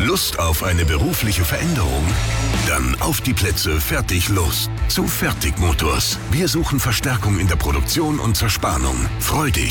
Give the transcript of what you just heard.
Lust auf eine berufliche Veränderung? Dann auf die Plätze, fertig, los. Zu Fertig Motors. Wir suchen Verstärkung in der Produktion und Zerspannung. Freu dich